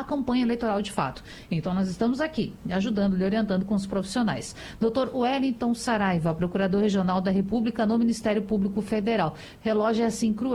a campanha eleitoral de fato. Então nós estamos aqui, ajudando, lhe orientando com os profissionais. Dr. Wellington Saraiva, Procurador Regional da República no Ministério Público Federal. Relógio é assim cruel.